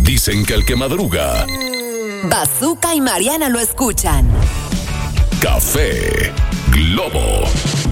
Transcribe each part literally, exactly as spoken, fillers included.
Dicen que el que madruga, Bazooka y Mariana lo escuchan. Café Globo.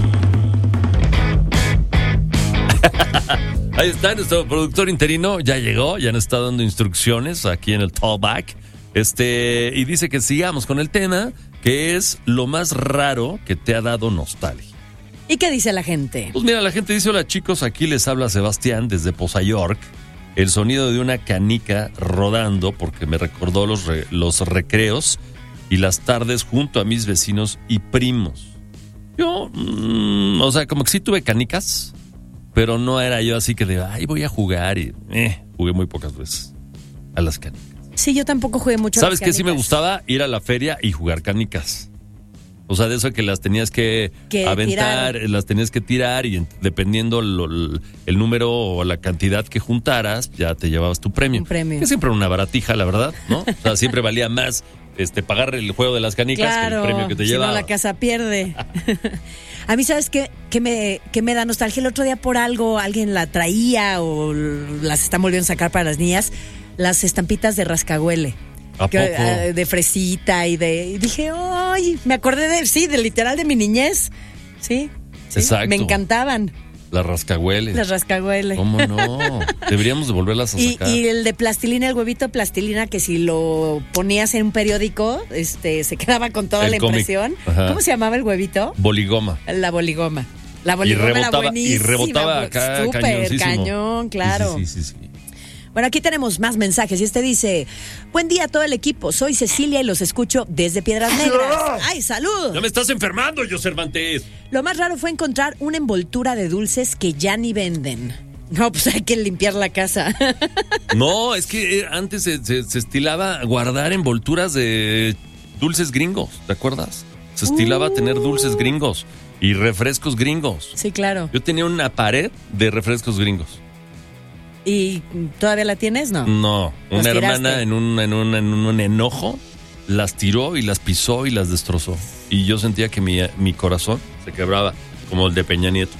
Ahí está nuestro productor interino, ya llegó, ya nos está dando instrucciones aquí en el Talkback. Este, y dice que sigamos con el tema, que es lo más raro que te ha dado nostalgia. ¿Y qué dice la gente? Pues mira, la gente dice: hola chicos, aquí les habla Sebastián desde Poza York. El sonido de una canica rodando porque me recordó los, re, los recreos y las tardes junto a mis vecinos y primos. Yo, mmm, o sea, como que sí tuve canicas, pero no era yo así que de, ay, voy a jugar y eh, jugué muy pocas veces a las canicas. Sí, yo tampoco jugué mucho. ¿Sabes a las qué? Sí me canicas. gustaba ir a la feria y jugar canicas. O sea, de eso que las tenías que, que aventar, tirar. las tenías que tirar y dependiendo lo, el número o la cantidad que juntaras, ya te llevabas tu premio. Un premio. Que siempre era una baratija, la verdad, ¿no? O sea, siempre valía más este pagar el juego de las canicas claro, que el premio que te si llevaba. no, la casa pierde. A mí, ¿sabes qué? Que me, que me da nostalgia. El otro día por algo alguien la traía o las están volviendo a sacar para las niñas, las estampitas de rascahuele. ¿A que, poco? uh, de fresita y de... Y dije, ay, me acordé de, sí, de literal de mi niñez. Sí, sí. Exacto. Me encantaban Las rascahueles. las rascahuele. ¿Cómo no? Deberíamos de volverlas a Y, sacar. y el de plastilina, el huevito de plastilina, que si lo ponías en un periódico, este, se quedaba con toda El la cómic. impresión. Ajá. ¿Cómo se llamaba el huevito? Boligoma. La boligoma. La Y boligoma era rebotaba, buenísima. y rebotaba acá Súper cañoncísimo. cañón, claro. Sí, sí, sí, sí. Bueno, aquí tenemos más mensajes y este dice: buen día a todo el equipo, soy Cecilia y los escucho desde Piedras Negras. ¡Ay, salud! ¡Ya me estás enfermando, yo Cervantes! Lo más raro fue encontrar una envoltura de dulces que ya ni venden. No, pues hay que limpiar la casa. No, es que antes se, se, se estilaba guardar envolturas de dulces gringos, ¿te acuerdas? Se estilaba Uh. tener dulces gringos y refrescos gringos. Sí, claro. Yo tenía una pared de refrescos gringos. ¿Y todavía la tienes? No. No, Las una tiraste. hermana en un, en, un, en un enojo las tiró y las pisó y las destrozó. Y yo sentía que mi, mi corazón se quebraba como el de Peña Nieto.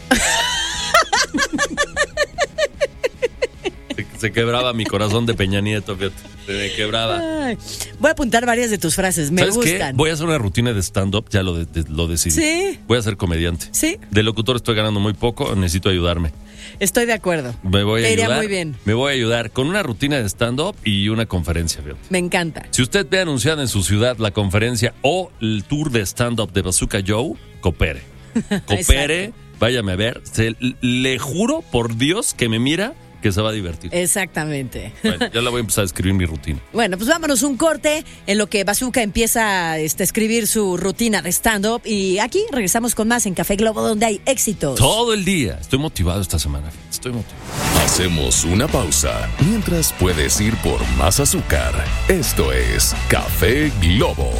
se, se quebraba mi corazón de Peña Nieto, fíjate. Se me quebraba. Ay, voy a apuntar varias de tus frases, me ¿Sabes gustan. qué? Voy a hacer una rutina de stand-up, ya lo, de, de- lo decidí. Sí. Voy a ser comediante. Sí. De locutor estoy ganando muy poco, necesito ayudarme. Estoy de acuerdo. Me voy a Te iría ayudar. muy bien. Me voy a ayudar con una rutina de stand-up y una conferencia, fíjate. Me encanta. Si usted ve anunciada en su ciudad la conferencia o el tour de stand-up de Bazooka Joe, coopere. Coopere, Exacto. váyame a ver. Se, le juro por Dios que me mira que se va a divertir. Exactamente. Bueno, ya la voy a empezar a escribir mi rutina. Bueno, pues vámonos un corte en lo que Bazooka empieza este, a escribir su rutina de stand-up. Y aquí regresamos con más en Café Globo, donde hay éxitos. Todo el día. Estoy motivado esta semana. Estoy motivado. Hacemos una pausa mientras puedes ir por más azúcar. Esto es Café Globo.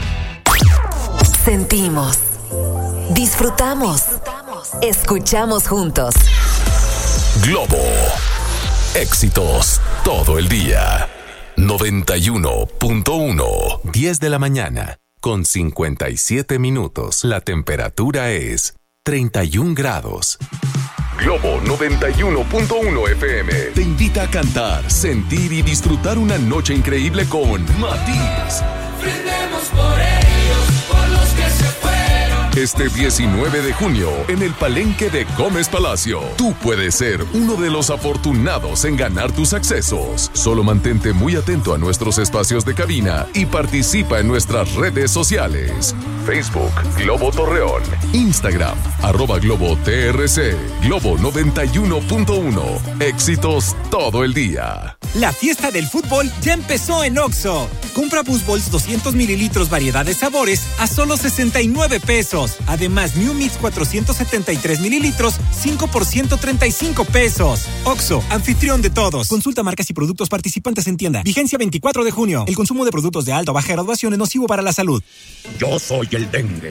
Sentimos, disfrutamos, escuchamos juntos. Globo. Éxitos todo el día. noventa y uno punto uno. diez de la mañana, con cincuenta y siete minutos. La temperatura es treinta y un grados. Globo noventa y uno punto uno F M te invita a cantar, sentir y disfrutar una noche increíble con Matiz. Brindemos por ellos, por los que se fueron. Este diecinueve de junio, en el Palenque de Gómez Palacio, tú puedes ser uno de los afortunados en ganar tus accesos. Solo mantente muy atento a nuestros espacios de cabina y participa en nuestras redes sociales. Facebook, Globo Torreón. Instagram, arroba Globo T R C. Globo noventa y uno punto uno. Éxitos todo el día. La fiesta del fútbol ya empezó en Oxxo. Compra Boost Balls doscientos mililitros variedad de sabores a solo sesenta y nueve pesos. Además, New Mix cuatrocientos setenta y tres mililitros, cinco por ciento treinta y cinco pesos. Oxxo, anfitrión de todos. Consulta marcas y productos participantes en tienda. Vigencia veinticuatro de junio. El consumo de productos de alta o baja graduación es nocivo para la salud. Yo soy el dengue.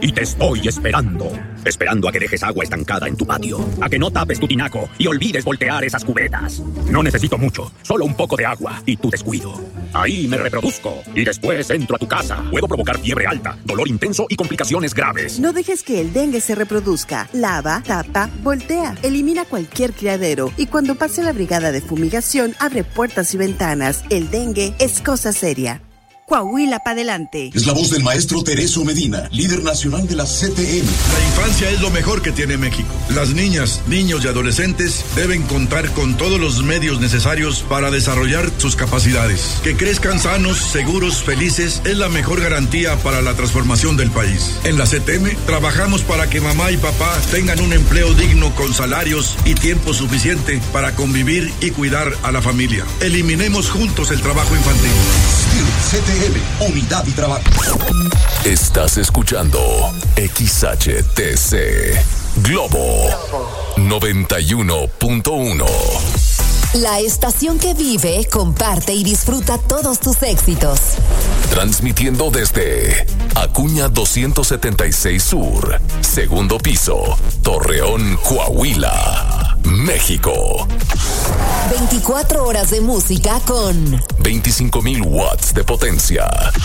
y te estoy esperando. Esperando a que dejes agua estancada en tu patio, a que no tapes tu tinaco y olvides voltear esas cubetas. No necesito mucho, solo un poco de agua y tu descuido. Ahí me reproduzco y después entro a tu casa. Puedo provocar fiebre alta, dolor intenso y complicaciones graves. No dejes que el dengue se reproduzca. Lava, tapa, voltea. Elimina cualquier criadero y cuando pase la brigada de fumigación, abre puertas y ventanas. El dengue es cosa seria. Coahuila para adelante. Es la voz del maestro Tereso Medina, líder nacional de la C T M. La infancia es lo mejor que tiene México. Las niñas, niños y adolescentes deben contar con todos los medios necesarios para desarrollar sus capacidades. Que crezcan sanos, seguros, felices es la mejor garantía para la transformación del país. En la C T M trabajamos para que mamá y papá tengan un empleo digno con salarios y tiempo suficiente para convivir y cuidar a la familia. Eliminemos juntos el trabajo infantil. C T M, unidad y trabajo. Estás escuchando X H T C Globo noventa y uno punto uno. La estación que vive, comparte y disfruta todos tus éxitos. Transmitiendo desde Acuña doscientos setenta y seis Sur, segundo piso, Torreón, Coahuila, México. veinticuatro horas de música con veinticinco mil watts de potencia.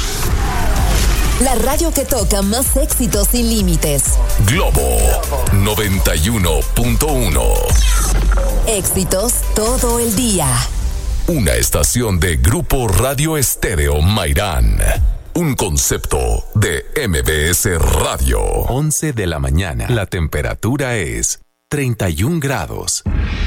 La radio que toca más éxitos sin límites. Globo noventa y uno punto uno. Éxitos todo el día. Una estación de Grupo Radio Estéreo Mairán. Un concepto de M B S Radio. once de la mañana. La temperatura es treinta y un grados.